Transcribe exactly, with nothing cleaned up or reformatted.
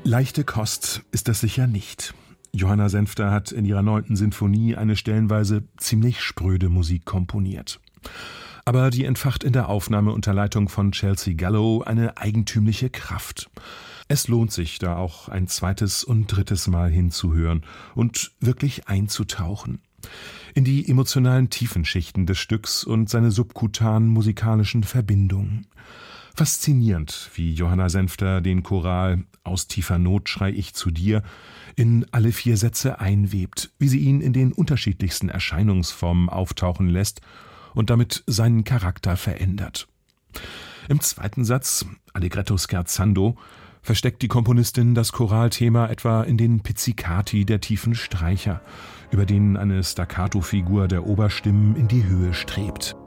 Leichte Kost ist das sicher nicht. Johanna Senfter hat in ihrer neunten Sinfonie eine stellenweise ziemlich spröde Musik komponiert. Aber die entfacht in der Aufnahme unter Leitung von Chelsea Gallo eine eigentümliche Kraft. Es lohnt sich, da auch ein zweites und drittes Mal hinzuhören und wirklich einzutauchen in die emotionalen Tiefenschichten des Stücks und seine subkutanen musikalischen Verbindungen. Faszinierend, wie Johanna Senfter den Choral »Aus tiefer Not schrei ich zu dir« in alle vier Sätze einwebt, wie sie ihn in den unterschiedlichsten Erscheinungsformen auftauchen lässt und damit seinen Charakter verändert. Im zweiten Satz, Allegretto scherzando, versteckt die Komponistin das Choralthema etwa in den Pizzicati der tiefen Streicher, über denen eine Staccato-Figur der Oberstimmen in die Höhe strebt.